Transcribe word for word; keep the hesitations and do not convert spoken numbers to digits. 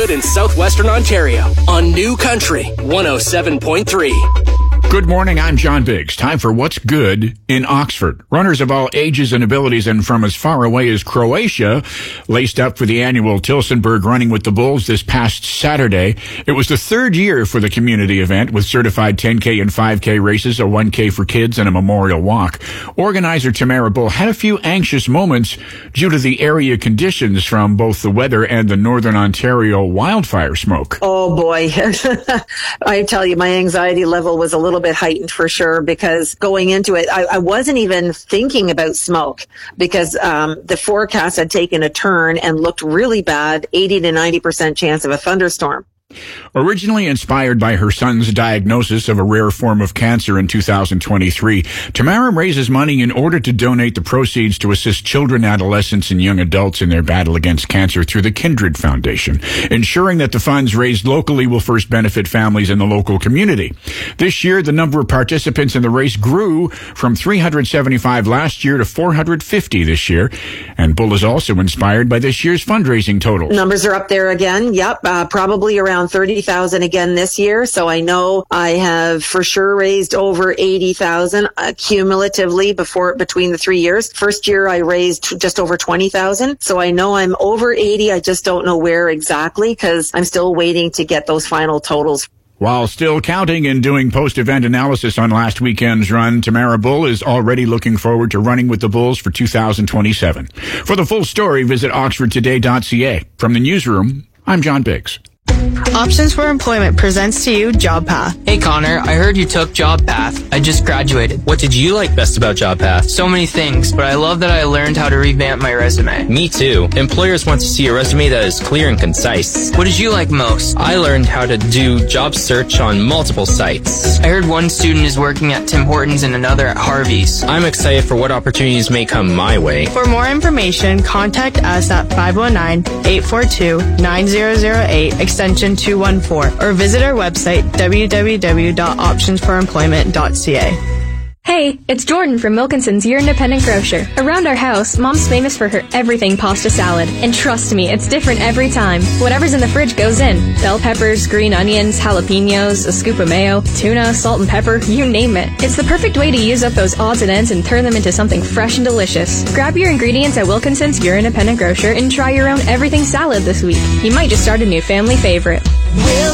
good in southwestern Ontario on New Country one oh seven point three. Good morning, I'm John Biggs. Time for What's Good in Oxford. Runners of all ages and abilities and from as far away as Croatia laced up for the annual Tilsonburg Running with the Bulls this past Saturday. It was the third year for the community event with certified ten K and five K races, a one K for kids, and a memorial walk. Organizer Tamara Bull had a few anxious moments due to the area conditions from both the weather and the Northern Ontario wildfire smoke. Oh boy. I tell you, my anxiety level was a little bit heightened for sure, because going into it, I, I wasn't even thinking about smoke because um, the forecast had taken a turn and looked really bad, eighty to ninety percent chance of a thunderstorm. Originally inspired by her son's diagnosis of a rare form of cancer in two thousand twenty-three, Tamara raises money in order to donate the proceeds to assist children, adolescents, and young adults in their battle against cancer through the Kindred Foundation, ensuring that the funds raised locally will first benefit families in the local community. This year, the number of participants in the race grew from three hundred seventy-five last year to four hundred fifty this year, and Bull is also inspired by this year's fundraising totals. Numbers are up there again. Yep, uh, probably around thirty thousand again this year. So I know I have for sure raised over eighty thousand uh, cumulatively before between the three years. First year I raised just over twenty thousand. So I know I'm over eighty. I just don't know where exactly because I'm still waiting to get those final totals. While still counting and doing post-event analysis on last weekend's run, Tamara Bull is already looking forward to running with the Bulls for two thousand twenty-seven. For the full story, visit oxford today dot c a. From the newsroom, I'm John Biggs. Options for Employment presents to you JobPath. Hey Connor, I heard you took JobPath. I just graduated. What did you like best about JobPath? So many things, but I love that I learned how to revamp my resume. Me too. Employers want to see a resume that is clear and concise. What did you like most? I learned how to do job search on multiple sites. I heard one student is working at Tim Hortons and another at Harvey's. I'm excited for what opportunities may come my way. For more information, contact us at five one nine, eight four two, nine zero zero eight, extension two one four, or visit our website w w w dot options for employment dot c a. Hey, it's Jordan from Wilkinson's, your independent grocer. Around our house, Mom's famous for her everything pasta salad. And trust me, it's different every time. Whatever's in the fridge goes in. Bell peppers, green onions, jalapenos, a scoop of mayo, tuna, salt and pepper, you name it. It's the perfect way to use up those odds and ends and turn them into something fresh and delicious. Grab your ingredients at Wilkinson's, your independent grocer, and try your own everything salad this week. You might just start a new family favorite. Wilkinson's.